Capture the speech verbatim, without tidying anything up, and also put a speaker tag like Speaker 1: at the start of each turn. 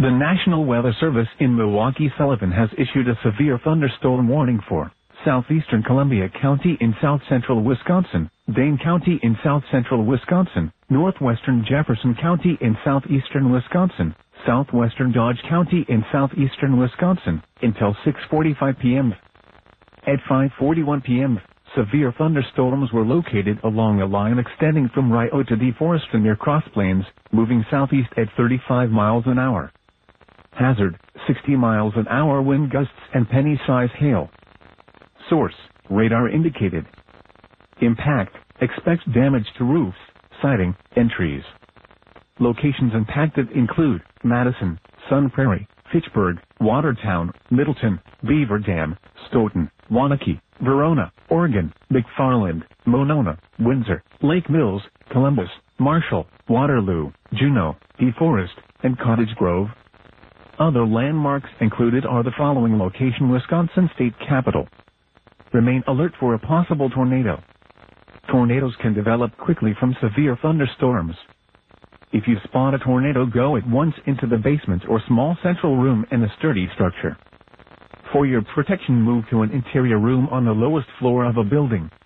Speaker 1: The National Weather Service in Milwaukee-Sullivan has issued a severe thunderstorm warning for southeastern Columbia County in south-central Wisconsin, Dane County in south-central Wisconsin, northwestern Jefferson County in southeastern Wisconsin, southwestern Dodge County in southeastern Wisconsin, until six forty-five p m At five forty-one p m, severe thunderstorms were located along a line extending from Rio to DeForest near Cross Plains, moving southeast at thirty-five miles an hour. Hazard, sixty miles an hour wind gusts and penny-size hail. Source, radar indicated. Impact, expect damage to roofs, siding, and trees. Locations impacted include Madison, Sun Prairie, Fitchburg, Watertown, Middleton, Beaver Dam, Stoughton, Waunakee, Verona, Oregon, McFarland, Monona, Windsor, Lake Mills, Columbus, Marshall, Waterloo, Juneau, DeForest, and Cottage Grove. Other landmarks included are the following location: Wisconsin State Capitol. Remain alert for a possible tornado. Tornadoes can develop quickly from severe thunderstorms. If you spot a tornado, go at once into the basement or small central room in a sturdy structure. For your protection, move to an interior room on the lowest floor of a building.